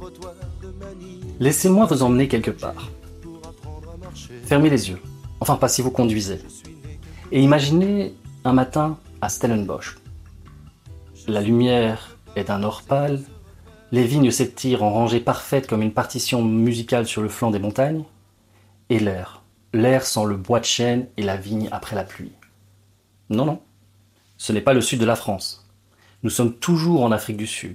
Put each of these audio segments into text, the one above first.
Laissez-moi vous emmener quelque part. Fermez les yeux, enfin pas si vous conduisez, et imaginez un matin à Stellenbosch. La lumière est d'un or pâle, les vignes s'étirent en rangées parfaites comme une partition musicale sur le flanc des montagnes, et l'air sent le bois de chêne et la vigne après la pluie. Non, non, ce n'est pas le sud de la France. Nous sommes toujours en Afrique du Sud.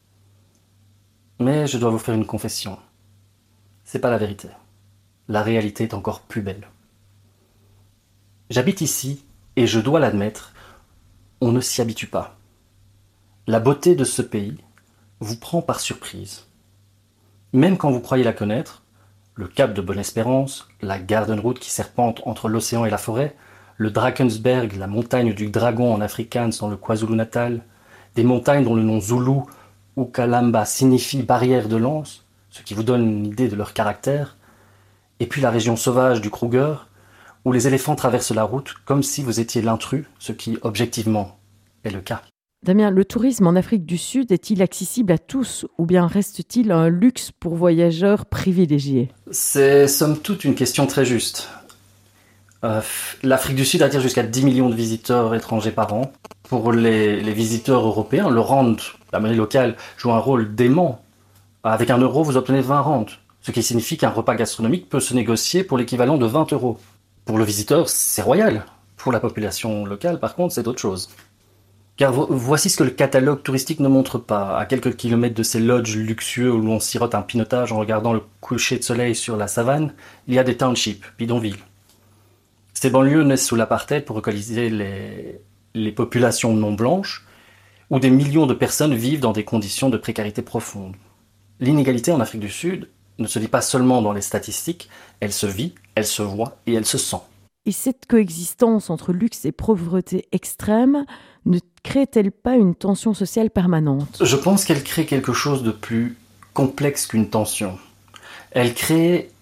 Mais je dois vous faire une confession. C'est pas la vérité. La réalité est encore plus belle. J'habite ici, et je dois l'admettre, on ne s'y habitue pas. La beauté de ce pays vous prend par surprise. Même quand vous croyez la connaître, le cap de Bonne-Espérance, la Garden Route qui serpente entre l'océan et la forêt, le Drakensberg, la montagne du dragon en Afrikaans dans le KwaZulu-Natal, des montagnes dont le nom zoulou ou Kalamba signifie barrière de lance, ce qui vous donne une idée de leur caractère, et puis la région sauvage du Kruger, où les éléphants traversent la route comme si vous étiez l'intrus, ce qui, objectivement, est le cas. Damien, le tourisme en Afrique du Sud est-il accessible à tous ou bien reste-t-il un luxe pour voyageurs privilégiés ? C'est somme toute une question très juste. L'Afrique du Sud attire jusqu'à 10 millions de visiteurs étrangers par an. Pour les visiteurs européens, le rand, la monnaie locale, joue un rôle dément. Avec 1 euro, vous obtenez 20 rands, ce qui signifie qu'un repas gastronomique peut se négocier pour l'équivalent de 20 euros. Pour le visiteur, c'est royal. Pour la population locale, par contre, c'est autre chose. Car voici ce que le catalogue touristique ne montre pas. À quelques kilomètres de ces lodges luxueux où l'on sirote un pinotage en regardant le coucher de soleil sur la savane, il y a des townships, bidonvilles. Ces banlieues naissent sous l'apartheid pour localiser les populations non blanches, où des millions de personnes vivent dans des conditions de précarité profonde. L'inégalité en Afrique du Sud ne se vit pas seulement dans les statistiques, elle se vit, elle se voit et elle se sent. Et cette coexistence entre luxe et pauvreté extrême ne crée-t-elle pas une tension sociale permanente ? Je pense qu'elle crée quelque chose de plus complexe qu'une tension. Elle crée